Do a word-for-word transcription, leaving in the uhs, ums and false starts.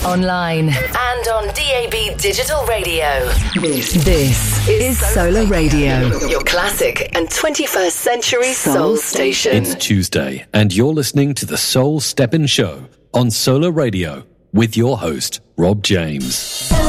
online, and on D A B Digital Radio. This, this is Solar Radio, your classic and twenty-first century soul station. It's Tuesday, and you're listening to the Soul Step-In Show on Solar Radio with your host, Rob James.